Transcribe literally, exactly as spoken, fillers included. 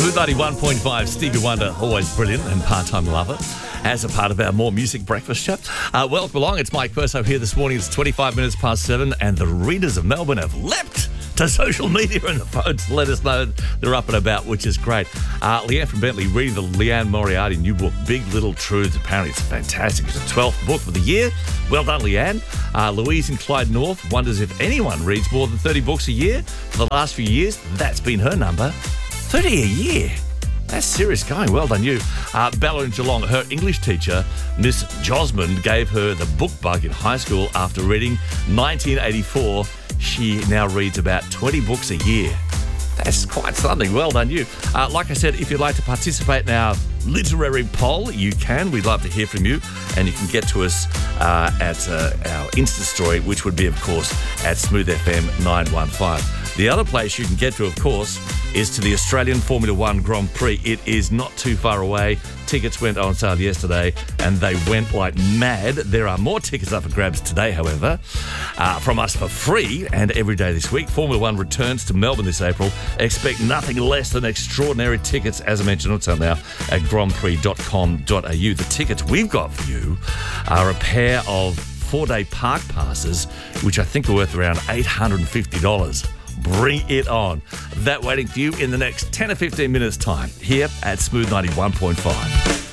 Smooth ninety-one point five, Stevie Wonder, always brilliant and part-time lover, as a part of our More Music Breakfast show. Uh, welcome along. It's Mike Perso here this morning. It's twenty-five minutes past seven, and the readers of Melbourne have leapt to social media and the phones to let us know they're up and about, which is great. Uh, Leanne from Bentley reading the Leanne Moriarty new book, Big Little Truths. Apparently it's fantastic. It's the twelfth book for the year. Well done, Leanne. Uh, Louise in Clyde North wonders if anyone reads more than thirty books a year. For the last few years, that's been her number. thirty a year. That's serious going. Well done, you. Uh, Bella in Geelong, her English teacher, Miss Josmond, gave her the book bug in high school after reading nineteen eighty-four. She now reads about twenty books a year. That's quite something. Well done, you. Uh, like I said, if you'd like to participate in our literary poll, you can. We'd love to hear from you. And you can get to us uh, at uh, our Insta story, which would be, of course, at Smooth F M nine one five. The other place you can get to, of course, is to the Australian Formula One Grand Prix. It is not too far away. Tickets went on sale yesterday, and they went like mad. There are more tickets up for grabs today, however, uh, from us for free and every day this week. Formula One returns to Melbourne this April. Expect nothing less than extraordinary tickets, as I mentioned on sale now, at grand prix dot com dot a u. The tickets we've got for you are a pair of four-day park passes, which I think are worth around eight hundred fifty dollars. Bring it on. That waiting for you in the next ten or fifteen minutes time here at Smooth ninety-one point five.